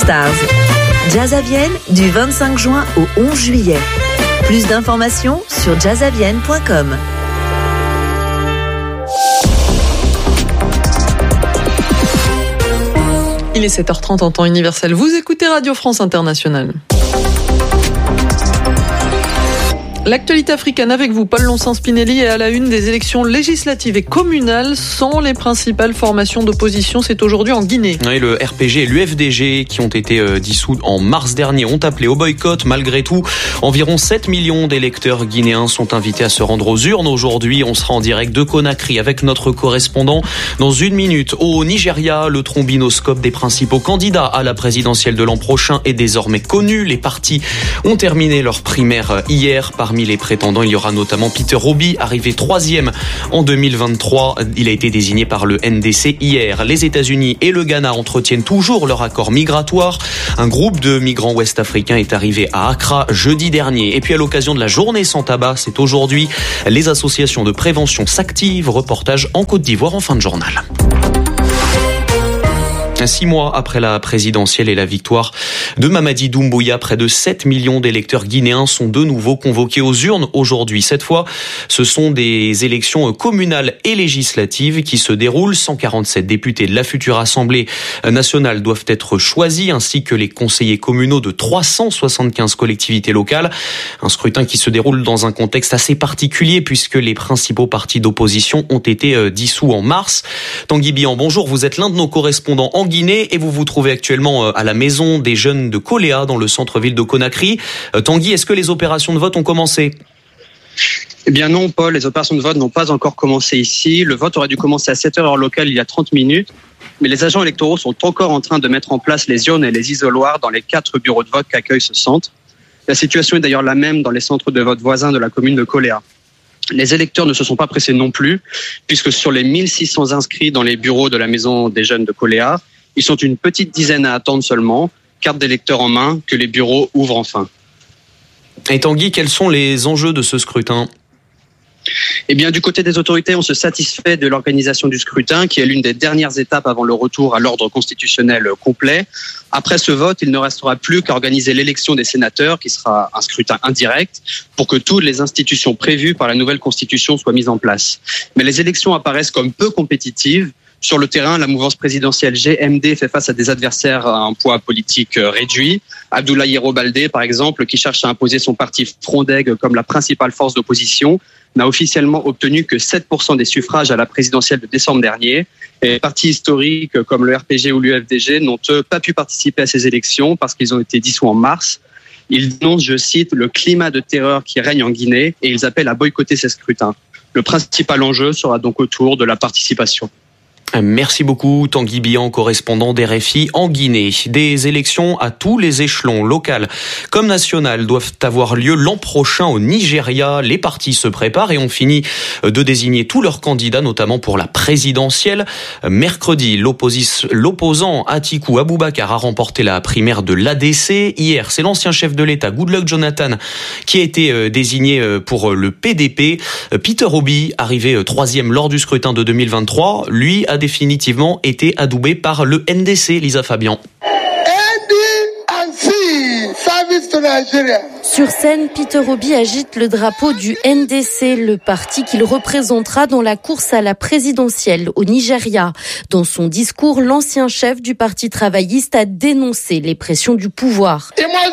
Stars. Jazz à Vienne du 25 juin au 11 juillet. Plus d'informations sur jazzavienne.com. Il est 7h30 en temps universel. Vous écoutez Radio France Internationale. L'actualité africaine avec vous, Paul Lonsin-Spinelli, est à la une des élections législatives et communales sans les principales formations d'opposition. C'est aujourd'hui en Guinée. Oui, le RPG et l'UFDG, qui ont été dissous en mars dernier, ont appelé au boycott. Malgré tout, environ 7 millions d'électeurs guinéens sont invités à se rendre aux urnes. Aujourd'hui, on sera en direct de Conakry avec notre correspondant. Dans une minute, au Nigeria, le trombinoscope des principaux candidats à la présidentielle de l'an prochain est désormais connu. Les partis ont terminé leur primaire hier. Parmi les prétendants, il y aura notamment Peter Obi, arrivé 3e en 2023. Il a été désigné par le NDC hier. Les États-Unis et le Ghana entretiennent toujours leur accord migratoire. Un groupe de migrants ouest-africains est arrivé à Accra jeudi dernier. Et puis à l'occasion de la journée sans tabac, c'est aujourd'hui, les associations de prévention s'activent. Reportage en Côte d'Ivoire en fin de journal. 6 mois après la présidentielle et la victoire de Mamadi Doumbouya, près de 7 millions d'électeurs guinéens sont de nouveau convoqués aux urnes aujourd'hui. Cette fois, ce sont des élections communales et législatives qui se déroulent. 147 députés de la future Assemblée nationale doivent être choisis, ainsi que les conseillers communaux de 375 collectivités locales. Un scrutin qui se déroule dans un contexte assez particulier puisque les principaux partis d'opposition ont été dissous en mars. Tanguy Bihan, bonjour, vous êtes l'un de nos correspondants en Guinée et vous vous trouvez actuellement à la maison des jeunes de Koléa dans le centre-ville de Conakry. Tanguy, est-ce que les opérations de vote ont commencé ? Eh bien non, Paul, les opérations de vote n'ont pas encore commencé ici. Le vote aurait dû commencer à 7h heure locale il y a 30 minutes. Mais les agents électoraux sont encore en train de mettre en place les urnes et les isoloirs dans les 4 bureaux de vote qu'accueille ce centre. La situation est d'ailleurs la même dans les centres de vote voisins de la commune de Koléa. Les électeurs ne se sont pas pressés non plus, puisque sur les 1600 inscrits dans les bureaux de la maison des jeunes de Koléa, ils sont une petite dizaine à attendre seulement, carte d'électeur en main, que les bureaux ouvrent enfin. Et Tanguy, quels sont les enjeux de ce scrutin ? Eh bien, du côté des autorités, on se satisfait de l'organisation du scrutin, qui est l'une des dernières étapes avant le retour à l'ordre constitutionnel complet. Après ce vote, il ne restera plus qu'à organiser l'élection des sénateurs, qui sera un scrutin indirect, pour que toutes les institutions prévues par la nouvelle constitution soient mises en place. Mais les élections apparaissent comme peu compétitives. Sur le terrain, la mouvance présidentielle GMD fait face à des adversaires à un poids politique réduit. Abdoulaye Yero Baldé, par exemple, qui cherche à imposer son parti Frondeg comme la principale force d'opposition, n'a officiellement obtenu que 7% des suffrages à la présidentielle de décembre dernier. Et les partis historiques comme le RPG ou l'UFDG n'ont pas pu participer à ces élections parce qu'ils ont été dissous en mars. Ils dénoncent, je cite, le climat de terreur qui règne en Guinée et ils appellent à boycotter ces scrutins. Le principal enjeu sera donc autour de la participation. Merci beaucoup Tanguy Bihan, correspondant d'RFI en Guinée. Des élections à tous les échelons, locales comme nationales, doivent avoir lieu l'an prochain au Nigeria. Les partis se préparent et ont fini de désigner tous leurs candidats, notamment pour la présidentielle. Mercredi, l'opposant Atiku Abubakar a remporté la primaire de l'ADC. Hier, c'est l'ancien chef de l'État, Goodluck Jonathan, qui a été désigné pour le PDP. Peter Obi, arrivé 3e lors du scrutin de 2023, lui a définitivement été adoubé par le NDC, Lisa Fabian. Sur scène, Peter Obi agite le drapeau du NDC, le parti qu'il représentera dans la course à la présidentielle au Nigeria. Dans son discours, l'ancien chef du parti travailliste a dénoncé les pressions du pouvoir.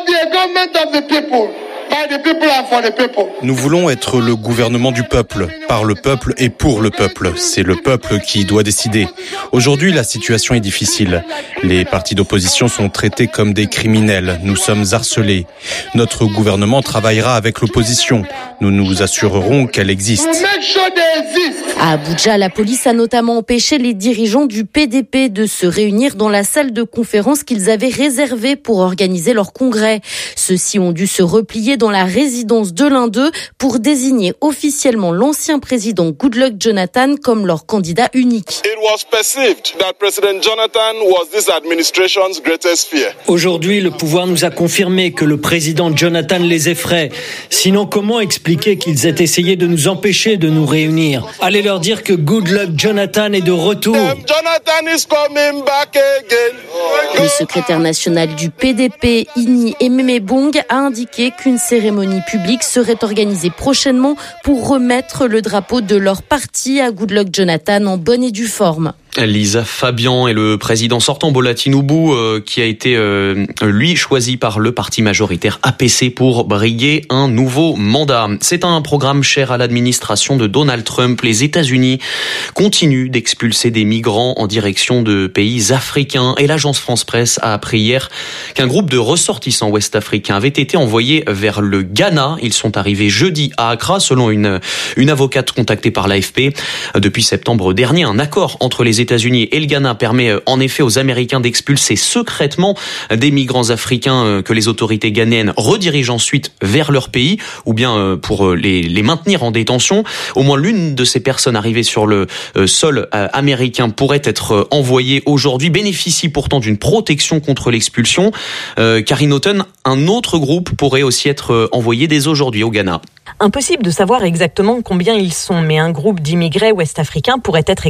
Nous voulons être le gouvernement du peuple, par le peuple et pour le peuple. C'est le peuple qui doit décider. Aujourd'hui, la situation est difficile. Les partis d'opposition sont traités comme des criminels. Nous sommes harcelés. Notre gouvernement travaillera avec l'opposition. Nous nous assurerons qu'elle existe. À Abuja, la police a notamment empêché les dirigeants du PDP de se réunir dans la salle de conférence qu'ils avaient réservée pour organiser leur congrès. Ceux-ci ont dû se replier dans la résidence de l'un d'eux pour désigner officiellement l'ancien président Goodluck Jonathan comme leur candidat unique. Aujourd'hui, le pouvoir nous a confirmé que le président Jonathan les effraie. Sinon, comment expliquer qu'ils aient essayé de nous empêcher de nous réunir ? Allez leur leur dire que Good Luck Jonathan est de retour. Le secrétaire national du PDP, Ini Ememebong, a indiqué qu'une cérémonie publique serait organisée prochainement pour remettre le drapeau de leur parti à Good Luck Jonathan en bonne et due forme. Lisa Fabian et le président sortant Bola Tinubu qui a été lui choisi par le parti majoritaire APC pour briguer un nouveau mandat. C'est un programme cher à l'administration de Donald Trump. Les États-Unis continuent d'expulser des migrants en direction de pays africains et l'agence France-Presse a appris hier qu'un groupe de ressortissants ouest-africains avait été envoyé vers le Ghana. Ils sont arrivés jeudi à Accra selon une avocate contactée par l'AFP. Depuis septembre dernier, un accord entre les États-Unis et le Ghana permet en effet aux Américains d'expulser secrètement des migrants africains que les autorités ghanéennes redirigent ensuite vers leur pays ou bien pour les maintenir en détention. Au moins l'une de ces personnes arrivées sur le sol américain pourrait être envoyée aujourd'hui, bénéficie pourtant d'une protection contre l'expulsion. Karine Houghton, un autre groupe pourrait aussi être envoyé dès aujourd'hui au Ghana. Impossible de savoir exactement combien ils sont, mais un groupe d'immigrés ouest-africains pourrait être